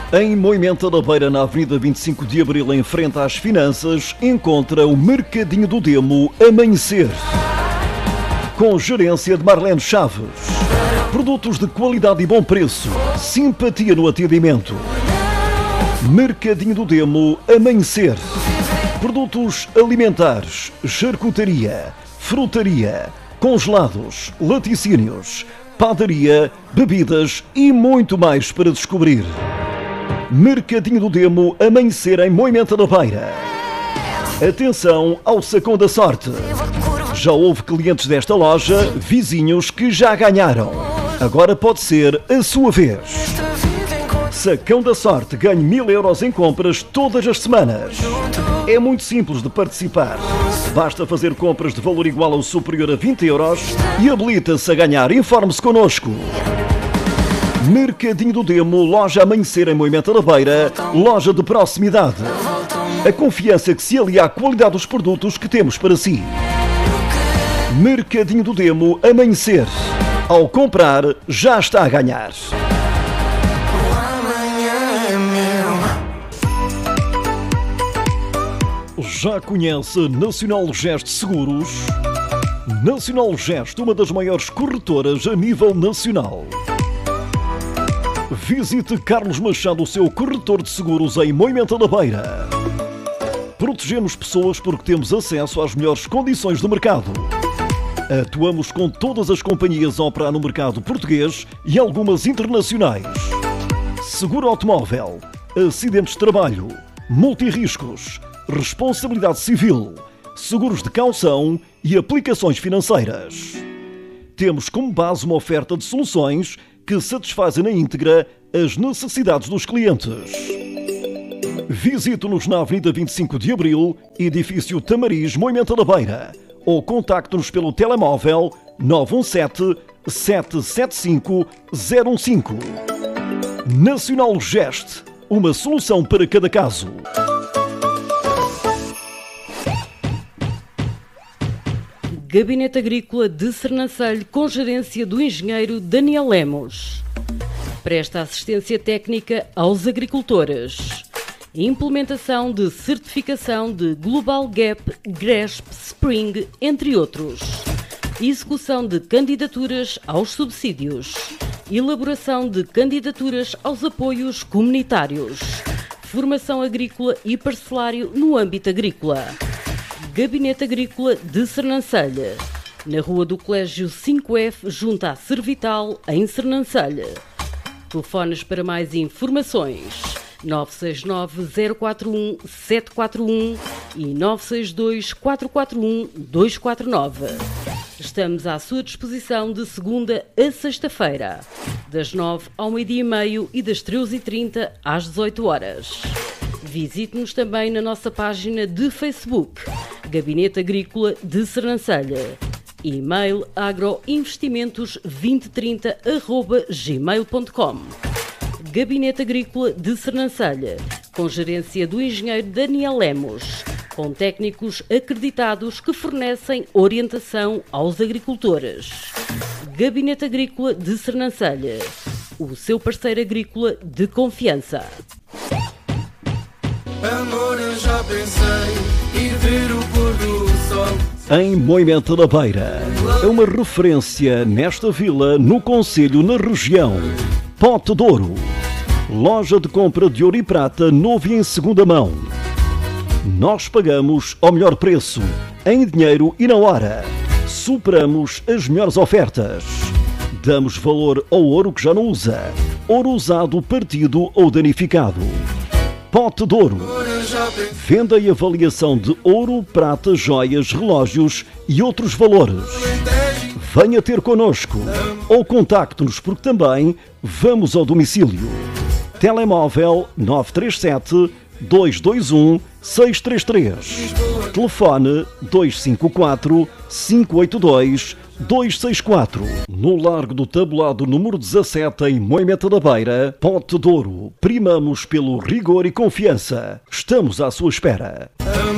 Em Moimenta da Beira, na Avenida 25 de Abril, em frente às Finanças, encontra o Mercadinho do Demo Amanhecer, com gerência de Marlene Chaves. Produtos de qualidade e bom preço, simpatia no atendimento. Mercadinho do Demo Amanhecer. Produtos alimentares, charcutaria, frutaria, congelados, laticínios, padaria, bebidas e muito mais para descobrir. Mercadinho do Demo Amanhecer, em Moimenta da Beira. Atenção ao Sacão da Sorte. Já houve clientes desta loja, vizinhos, que já ganharam. Agora pode ser a sua vez. Sacão da Sorte, ganhe 1000 euros em compras todas as semanas. É muito simples de participar. Basta fazer compras de valor igual ou superior a 20 euros e habilita-se a ganhar. Informe-se connosco. Mercadinho do Demo, loja Amanhecer, em Moimenta da Beira, loja de proximidade. A confiança que se alia à qualidade dos produtos que temos para si. Mercadinho do Demo Amanhecer. Ao comprar, já está a ganhar. Já conhece Nacional Gest Seguros? Nacional Gest, uma das maiores corretoras a nível nacional. Visite Carlos Machado, o seu corretor de seguros, em Moimenta da Beira. Protegemos pessoas porque temos acesso às melhores condições de mercado. Atuamos com todas as companhias a operar no mercado português e algumas internacionais. Seguro automóvel, acidentes de trabalho, multirriscos, responsabilidade civil, seguros de caução e aplicações financeiras. Temos como base uma oferta de soluções que satisfazem na íntegra as necessidades dos clientes. Visite-nos na Avenida 25 de Abril, edifício Tamariz, Moimenta da Beira, ou contacte-nos pelo telemóvel 917 775 015. Nacional Gest, uma solução para cada caso. Gabinete Agrícola de Sernancelho, com gerência do engenheiro Daniel Lemos. Presta assistência técnica aos agricultores. Implementação de certificação de Global Gap, GRESP, Spring, entre outros. Execução de candidaturas aos subsídios. Elaboração de candidaturas aos apoios comunitários. Formação agrícola e parcelário no âmbito agrícola. Gabinete Agrícola de Sernancelho, na Rua do Colégio 5F, junto à Servital, em Sernancelho. Telefones para mais informações: 969 041 741 e 962 441 249. Estamos à sua disposição de segunda a sexta-feira, das 9 ao 12h30 e das 13h30 às 18 horas. Visite-nos também na nossa página de Facebook, Gabinete Agrícola de Sernancelho. E-mail agroinvestimentos2030@gmail.com. Gabinete Agrícola de Sernancelho, com gerência do engenheiro Daniel Lemos, com técnicos acreditados que fornecem orientação aos agricultores. Gabinete Agrícola de Sernancelho, o seu parceiro agrícola de confiança. Amor, eu já pensei ir ver o pôr do sol. Em Moimenta da Beira, é uma referência nesta vila, no concelho, na região. Pote de Ouro, loja de compra de ouro e prata, novo e em segunda mão. Nós pagamos ao melhor preço, em dinheiro e na hora. Superamos as melhores ofertas. Damos valor ao ouro que já não usa, ouro usado, partido ou danificado. Pote de Ouro. Venda e avaliação de ouro, prata, joias, relógios e outros valores. Venha ter connosco ou contacte-nos, porque também vamos ao domicílio. Telemóvel 937 221 633. Telefone 254 582 264. No Largo do Taboado, número 17, em Moimenta da Beira, Pote de Ouro. Primamos pelo rigor e confiança. Estamos à sua espera.